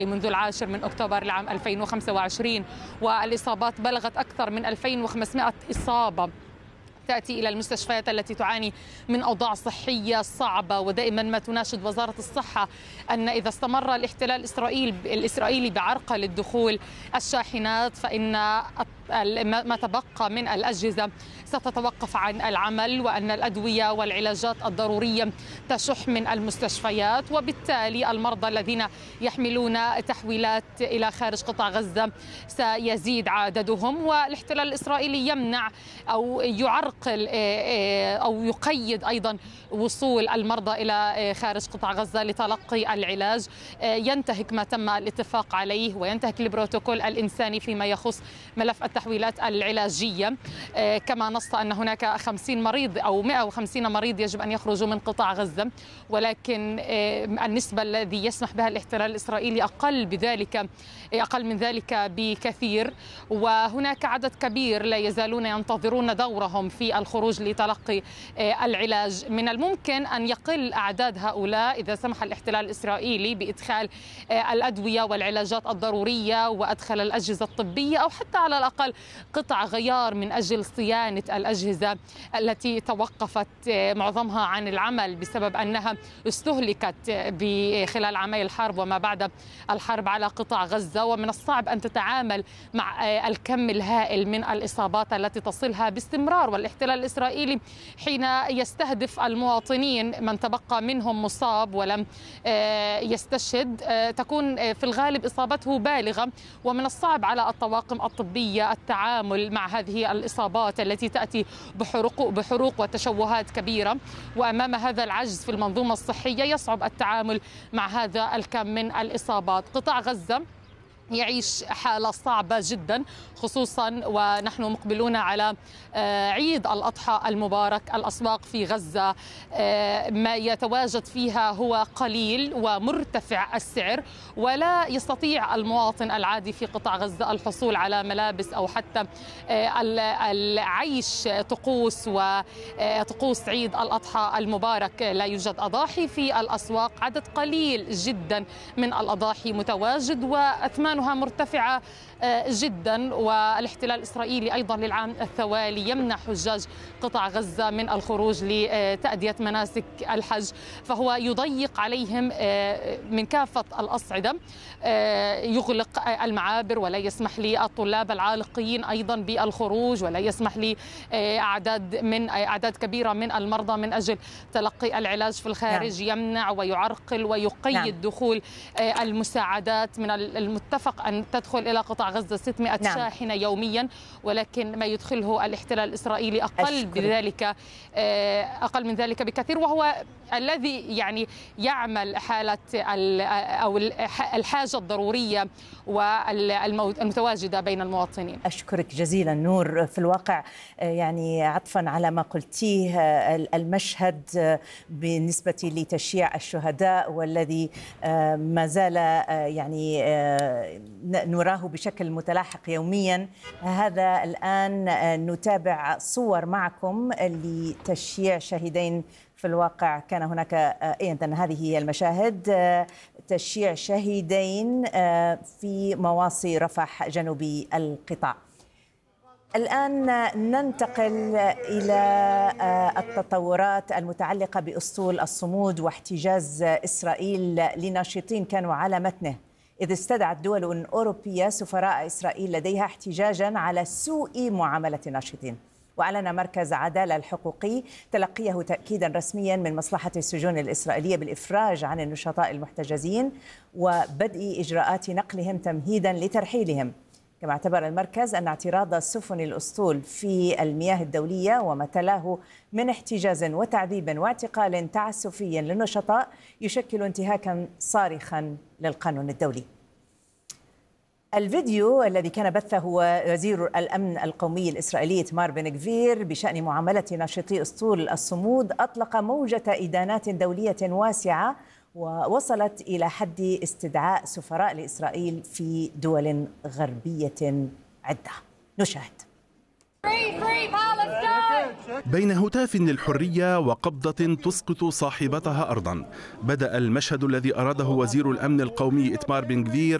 منذ 10 أكتوبر العام 2025، والإصابات بلغت أكثر من 2500 إصابة تأتي إلى المستشفيات التي تعاني من أوضاع صحية صعبة. ودائما ما تناشد وزارة الصحة أن إذا استمر الاحتلال الإسرائيلي بعرقلة دخول الشاحنات فإن ما تبقى من الأجهزة ستتوقف عن العمل، وأن الأدوية والعلاجات الضرورية تشح من المستشفيات، وبالتالي المرضى الذين يحملون تحويلات إلى خارج قطاع غزة سيزيد عددهم. والاحتلال الإسرائيلي يمنع أو يعرقل أو يقيد أيضا وصول المرضى إلى خارج قطاع غزة لتلقي العلاج، ينتهك ما تم الاتفاق عليه وينتهك البروتوكول الإنساني فيما يخص ملف التحويلات العلاجية. كما نص أن هناك 50 مريض أو 150 مريض يجب أن يخرجوا من قطاع غزة، ولكن النسبة الذي يسمح بها الاحتلال الإسرائيلي أقل من ذلك بكثير. وهناك عدد كبير لا يزالون ينتظرون دورهم في الخروج لتلقي العلاج. من الممكن أن يقل أعداد هؤلاء إذا سمح الاحتلال الإسرائيلي بإدخال الأدوية والعلاجات الضرورية وأدخل الأجهزة الطبية، أو حتى على الأقل قطع غيار من أجل صيانة الأجهزة التي توقفت معظمها عن العمل بسبب أنها استهلكت خلال عامي الحرب وما بعد الحرب على قطاع غزة. ومن الصعب أن تتعامل مع الكم الهائل من الإصابات التي تصلها باستمرار، والاحتلال الإسرائيلي حين يستهدف المواطنين من تبقى منهم مصاب ولم يستشهد تكون في الغالب إصابته بالغة، ومن الصعب على الطواقم الطبية التعامل مع هذه الإصابات التي تأتي بحروق وتشوهات كبيرة. وأمام هذا العجز في المنظومة الصحية يصعب التعامل مع هذا الكم من الإصابات. قطاع غزة يعيش حالة صعبة جدا، خصوصا ونحن مقبلون على عيد الأضحى المبارك. الأسواق في غزة ما يتواجد فيها هو قليل ومرتفع السعر، ولا يستطيع المواطن العادي في قطاع غزة الحصول على ملابس أو حتى العيش طقوس وطقوس عيد الأضحى المبارك. لا يوجد أضاحي في الأسواق، عدد قليل جدا من الأضاحي متواجد وأثمانها مرتفعة جدا. والاحتلال الإسرائيلي أيضا للعام التوالي يمنع حجاج قطاع غزة من الخروج لتأدية مناسك الحج، فهو يضيق عليهم من كافة الأصعدة، يغلق المعابر ولا يسمح للطلاب العالقين أيضا بالخروج، ولا يسمح أعداد كبيرة من المرضى من أجل تلقي العلاج في الخارج. يمنع ويعرقل ويقيد دخول المساعدات. من المتفق أن تدخل إلى قطاع غزة 600 شاحنة يوميا، ولكن ما يدخله الاحتلال الإسرائيلي أقل من ذلك بكثير، وهو الذي يعمل حالة أو الحاجة الضرورية والمتواجدة بين المواطنين. أشكرك جزيلا نور. في الواقع عطفا على ما قلتيه، المشهد بالنسبة لتشييع الشهداء والذي ما زال نراه بشكل متلاحق يوميا، هذا الآن نتابع صور معكم لتشييع شهيدين. في الواقع كان هناك هذه هي المشاهد، تشييع شهيدين في مواصي رفح جنوبي القطاع. الآن ننتقل إلى التطورات المتعلقة بأسطول الصمود واحتجاز إسرائيل لناشطين كانوا على متنه، إذ استدعت دول أوروبية سفراء إسرائيل لديها احتجاجا على سوء معاملة الناشطين. وأعلن مركز عدالة الحقوقي تلقيه تأكيدا رسميا من مصلحة السجون الإسرائيلية بالإفراج عن النشطاء المحتجزين وبدء إجراءات نقلهم تمهيدا لترحيلهم. كما اعتبر المركز أن اعتراض سفن الأسطول في المياه الدولية وما تلاه من احتجاز وتعذيب واعتقال تعسفي للنشطاء يشكل انتهاكا صارخا للقانون الدولي. الفيديو الذي كان بثه وزير الأمن القومي الإسرائيلي إيتمار بن غفير بشأن معاملة ناشطي أسطول الصمود أطلق موجة إدانات دولية واسعة ووصلت إلى حد استدعاء سفراء لإسرائيل في دول غربية عدة. نشاهد. بين هتاف للحرية وقبضة تسقط صاحبتها أرضا، بدأ المشهد الذي أراده وزير الأمن القومي إتمار بن غفير